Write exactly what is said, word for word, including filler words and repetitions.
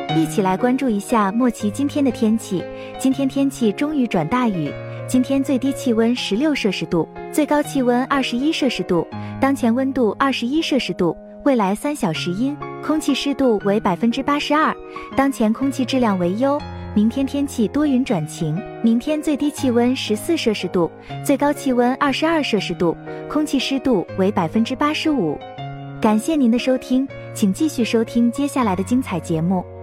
一起来关注一下莫奇今天的天气。今天天气中雨转大雨，今天最低气温十六摄氏度，最高气温二十一摄氏度，当前温度二十一摄氏度，未来三小时阴，空气湿度为百分之八十二，当前空气质量为优。明天天气多云转晴，明天最低气温十四摄氏度，最高气温二十二摄氏度，空气湿度为百分之八十五。感谢您的收听，请继续收听接下来的精彩节目。